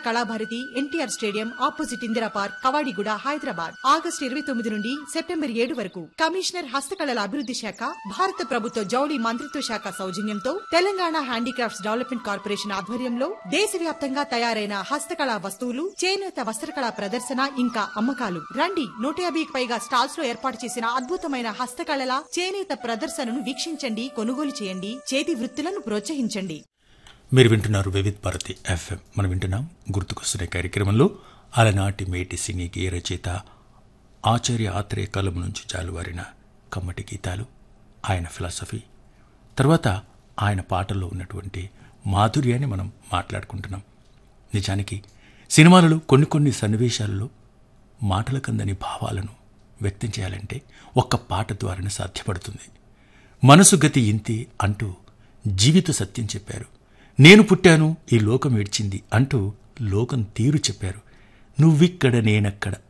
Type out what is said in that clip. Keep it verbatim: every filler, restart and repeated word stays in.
Kalabharathi NTR stadium opposite Indira park Kavadiguda Hyderabad August ఇరవై తొమ్మిది నుండి సెప్టెంబర్ ఏడు వరకు. కమిషనర్ హస్తకళల అభివృద్ధి శాఖ భారత ప్రభుత్వ జౌళి మంత్రిత్వ శాఖ సౌజన్యంతో తెలంగాణ హ్యాండీక్రాఫ్ట్స్ డెవలప్మెంట్ కార్పొరేషన్ ఆధ్వర్యంలో దేశవ్యాప్తంగా తయారైన హస్తకళా వస్తువులు, చేనేత వస్త్రకళా ప్రదర్శన ఇంకా అమ్మకాలు. రండి, నూట యాభైకి పైగా స్టాల్స్ లో ఏర్పాటు చేసిన అద్భుతమైన హస్తకళల, చేనేత ప్రదర్శనను వీక్షించండి, కొనుగోలు చేయండి, చేతి వృత్తులను ప్రోత్సహించండి. మీరు వింటున్నారు వివిధ్ భారతి ఎఫ్ఎం. మనం వింటున్నాం గుర్తుకొస్తున్న కార్యక్రమంలో అలనాటి మేటి సినీ గేయ రచయిత ఆచార్య ఆత్రేయ కలం నుంచి జాలువారిన కమ్మటి గీతాలు, ఆయన ఫిలాసఫీ, తర్వాత ఆయన పాటల్లో ఉన్నటువంటి మాధుర్యాన్ని మనం మాట్లాడుకుంటున్నాం. నిజానికి సినిమాలలో కొన్ని కొన్ని సన్నివేశాలలో మాటల కందని భావాలను వ్యక్తం చేయాలంటే ఒక్క పాట ద్వారానే సాధ్యపడుతుంది. మనసు గతి ఇంతే అంటూ జీవిత సత్యం చెప్పారు. నేను పుట్టాను, ఈ లోకం ఏడ్చింది అంటూ లోకం తీరు చెప్పారు. నువ్విక్కడ నేనక్కడ